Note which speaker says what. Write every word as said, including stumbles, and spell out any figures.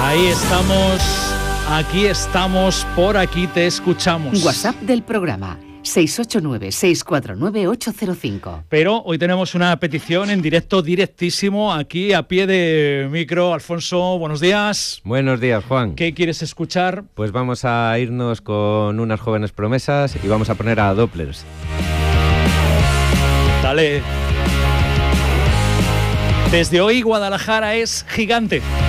Speaker 1: Ahí estamos, aquí estamos, por aquí te escuchamos.
Speaker 2: WhatsApp del programa seis ocho nueve, seis cuatro nueve, ocho cero cinco.
Speaker 1: Pero hoy tenemos una petición en directo, directísimo, aquí a pie de micro. Alfonso, buenos días.
Speaker 3: Buenos días, Juan.
Speaker 1: ¿Qué quieres escuchar?
Speaker 3: Pues vamos a irnos con unas jóvenes promesas y vamos a poner a Dopplers.
Speaker 1: Dale. Desde hoy Guadalajara es gigante.